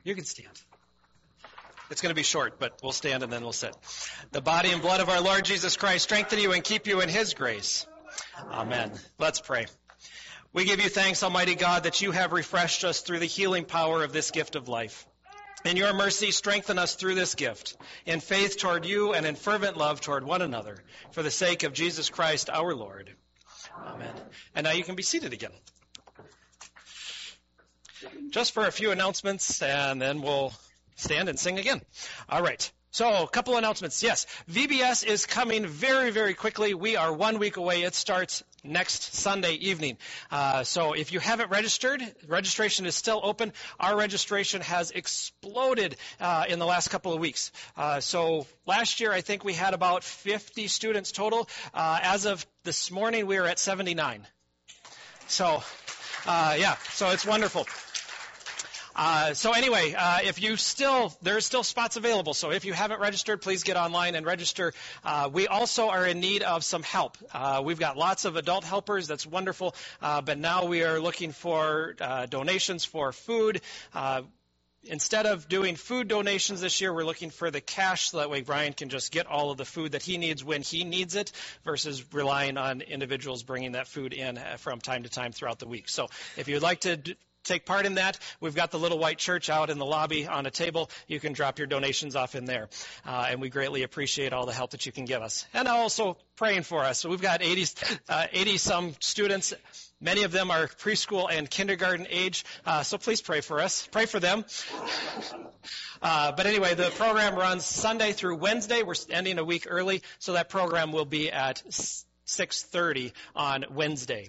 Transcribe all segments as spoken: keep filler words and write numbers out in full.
You can stand. It's going to be short, but we'll stand and then we'll sit. The body and blood of our Lord Jesus Christ strengthen you and keep you in his grace. Amen. Let's pray. We give you thanks, Almighty God, that you have refreshed us through the healing power of this gift of life. In your mercy, strengthen us through this gift, in faith toward you and in fervent love toward one another, for the sake of Jesus Christ our Lord. Amen. And now you can be seated again. Just for a few announcements, and then we'll stand and sing again. All right. So, a couple announcements. Yes, V B S is coming very, very quickly. We are one week away. It starts next Sunday evening. Uh, so, if you haven't registered, registration is still open. Our registration has exploded uh, in the last couple of weeks. Uh, so, last year, I think we had about fifty students total. Uh, as of this morning, we are at seventy-nine. So, uh, yeah, so it's wonderful. Uh, so anyway, uh, if you still, there's still spots available. So if you haven't registered, please get online and register. Uh, we also are in need of some help. Uh, we've got lots of adult helpers. That's wonderful. Uh, but now we are looking for uh, donations for food. Uh, Instead of doing food donations this year, we're looking for the cash so that way Brian can just get all of the food that he needs when he needs it versus relying on individuals bringing that food in from time to time throughout the week. So if you'd like to d- take part in that, we've got the little white church out in the lobby on a table. You can drop your donations off in there. Uh, and we greatly appreciate all the help that you can give us. And also praying for us. So we've got eighty, uh, eighty some students. Many of them are preschool and kindergarten age, uh, so please pray for us. Pray for them. Uh, but anyway, the program runs Sunday through Wednesday. We're ending a week early, so that program will be at six thirty on Wednesday.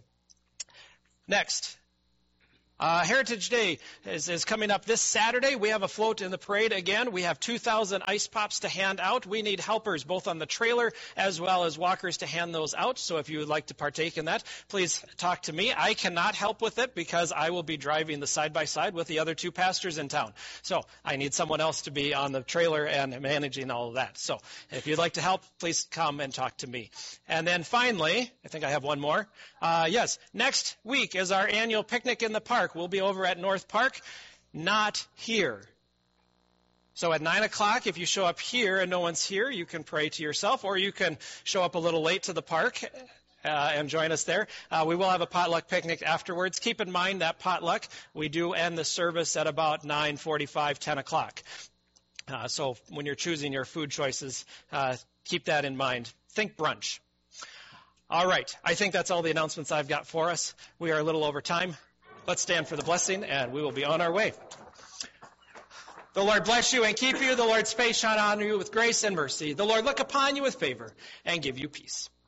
Next. Uh, Heritage Day is, is coming up this Saturday. We have a float in the parade again. We have two thousand ice pops to hand out. We need helpers both on the trailer as well as walkers to hand those out. So if you would like to partake in that, please talk to me. I cannot help with it because I will be driving the side-by-side with the other two pastors in town. So I need someone else to be on the trailer and managing all of that. So if you'd like to help, please come and talk to me. And then finally, I think I have one more. Uh, yes, next week is our annual picnic in the park. We'll be over at North Park, not here. So at nine o'clock, if you show up here and no one's here, you can pray to yourself, or you can show up a little late to the park uh, and join us there. Uh, we will have a potluck picnic afterwards. Keep in mind that potluck, we do end the service at about nine forty-five, ten o'clock. Uh, so when you're choosing your food choices, uh, keep that in mind. Think brunch. All right, I think that's all the announcements I've got for us. We are a little over time. Let's stand for the blessing, and we will be on our way. The Lord bless you and keep you. The Lord's face shine on you with grace and mercy. The Lord look upon you with favor and give you peace.